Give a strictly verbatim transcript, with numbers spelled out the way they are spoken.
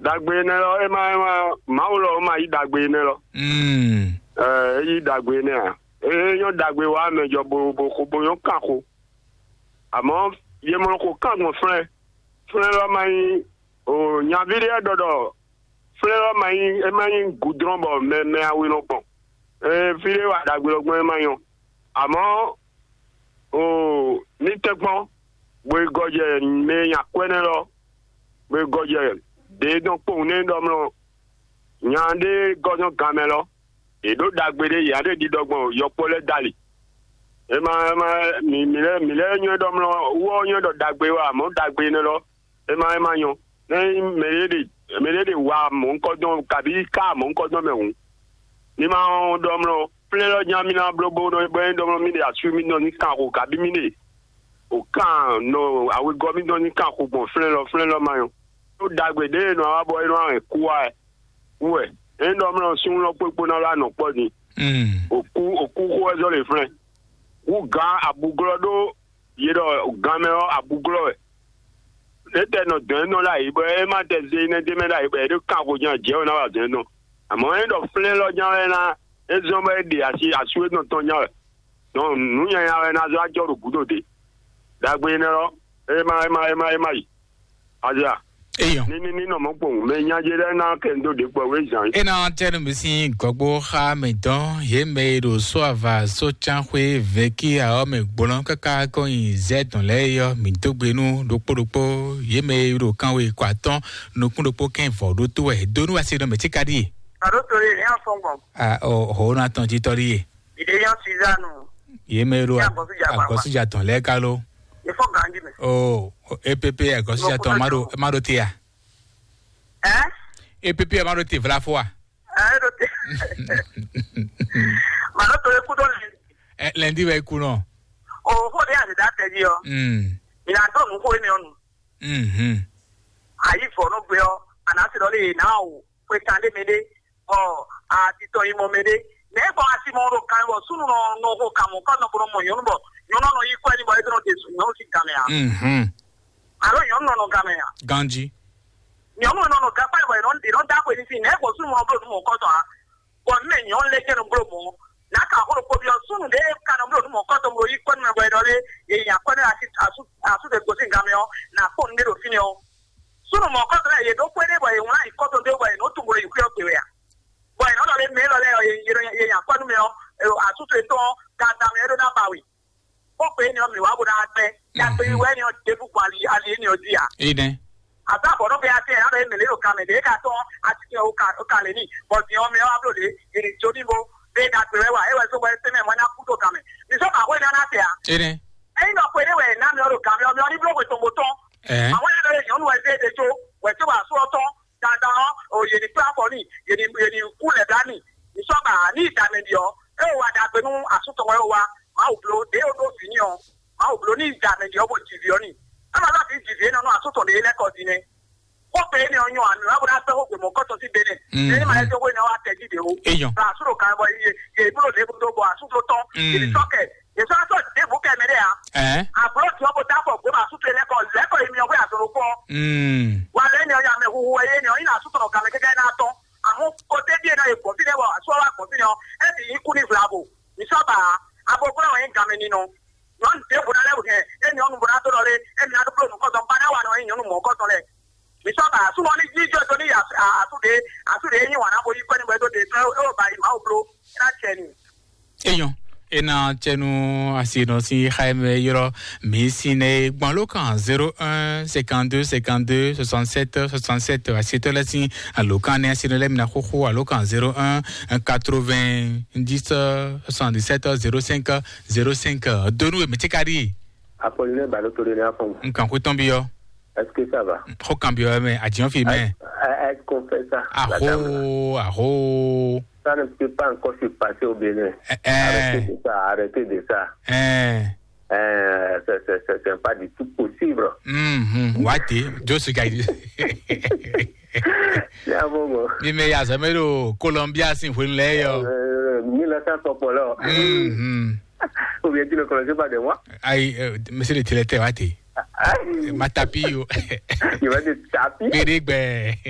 dagbe ne lo e ma ma ma lo ma yi dagbe ne lo mm eh yi dagbe ne a e yo dagbe wa me jo bo bo ko bo yo kan ko amo ye mo ko kan mo frère frère lo ma yi o nya video dodo frère lo ma yi e ma yi goudron bo me me awi no pon e video wa dagbe lo gbon e ma yo amo o ni tegbon we goje me nya kwene lo we goje de don po ne do mlo nyande gojo gamelo e do dagbere ya de didogbon yo pole dali e ma ma mi mi le mi le nyo do mlo wo nyo do dagbe wa mo dagbe ne lo e ma e ma yo ne me de me de wa mo nko don kabi ka mo nko don me hun ni ma do mlo ple lo nyami na blobo no be do mlo mi de asu mi no ni kan ko kabi mi ne o kan no awe go mi no ni kan ko bon fle lo fle lo ma yo dagbe de no abo inu an ku wa we en do mlo sun lo pepo na la no po ni mm oku oku ko ezo le friend u ga abugro do ye do ga me abugro e te no de no la ibo e ma te ze ne de me la ibo e do kan ko jan je o na wa de no amo en do fle lo jan na ezo me de asi asu no to jan no nu yan ya na zo ajo ru gudo de dagbe ne ro e ma e ma e ma e ma aja eyo ni ni ni no mo pon me nya je na kendo de po we jan ina tenu misi gogbo ha me don ye me ro so ava so chan hwe veki a o me gbon kaka ko yin z ton le yo mi to gbenu dopodopo ye me ro kan we kwaton no kundopo ken fo do to e donu wa se do me tikadi aro to re yan fongbon a o ho na ton ti tori e ide yan sizanu ye me ro agosuja ton le kalo e fo ganji me oh epp agosuja ton maro maro tia eh epp maro ti vla fo a eh do te maro to e ku do le eh lendi we ku no o ho de ade da te ji o mm ina to nu ko ni onu mhm ayi fo no gbe o ana ti do le na o pe tande me de o a ti to imo me de ne bo asi mo ro kan wo sunu no no ho kan mo kan no bro mo yo no bo yo no no yi kwa ni bo e do te su no si kamea mhm aro yo no no kamea ganji ni omo no no ka pa bo no di no da ko ni si ne bo sunu mo bro mo ko to a bo me nyo le ke no bro mo na ka ho ko bi o sunu de ka no bro mo ko to mo yi kwa ni bo e do le ye ya kwa ni asi asu asu de ko sin kameo na ko ni do fini o sunu mo ko to ye do ko ne bo e won ai ko to de bo e no tu mo yi ku o pe ya bueno no le me lo le ye ya kwa nu me o asuto eto ga da me do na bawi o pe ni o mi wa bu na pe ya pe we ni o de bu kwali ali ni o dia ide ata bo no be ate ya be me le o ka me de ka to ati ke o ka o ka le ni but ni o me o upload e ni jodi bo be da pe wa e we so we se me mo na puto ka me ni so ka we na na te ya ide e no pe ni we na me o ka me o me o ni blog to mo to eh àwọn ele le yon we de de to we ti wa so to dada o ye ni platform ni ye ni ye ni ku le dani ni so ba ni da me dio e wa da pe nu asuto we wa ma o blo de o do fini o ma o blo ni da me dio bo T V oni ama la ti T V na no asuto de le ko di ni o pe ni onyo anu wa da pe o pe mo ko to si bene ni ma le we na wa te di de o ra asuto kan bo ye ye blo de bo bo asuto to ni socket ye so so de bu ke me de a eh abro ti o bo ta ko pe ma asuto le ko le ko mi o we asoro ko mm wa le ni o ya me hu hu ye ni o ina asuto kan ke ke na to àwọn ko te die na e ko ti le wa so wa ko ti no e ti ku ni flavo ni so ba abo ko àwọn en game ni no non te bu na le bu ke e ni onu bu na to le e ni adu no ko so pa na wa no yin nu mo ko to le ni so ba su mo ni ji jo to ni asude asude yin wa na bo yi ko ni bo to de o ba yi ma o bro na che ni eyon ena chenu asino si Jaime yoro misine gbalo kan zero un cinquante-deux cinquante-deux soixante-sept soixante-sept asito la si alokan ne asino le mina khokho alokan zero un quatre-vingt-dix soixante-dix-sept zéro cinq zéro cinq donu me tikari Apolline balotore na fon nkan ko tombi yo est-ce que ça va ho cambio mais adion fi mais est-ce qu'on fait ça aho aho ça ne peut pas encore se passer au Bénin. Eh, arrêtez de ça, arrêtez de ça. Eh. Euh, c'est, c'est, c'est, c'est pas du tout possible. Hum, hum, wati, Josu Gaidi. C'est un moment. Ni me ya zamero Colombia sin fun le yo. Euh, mille neuf cents Popolo. Hum, hum. Ou bien tu ne connais pas de moi? Aïe, monsieur le Tilete, wati. Matapi yo. Il va te taper. Berigbe.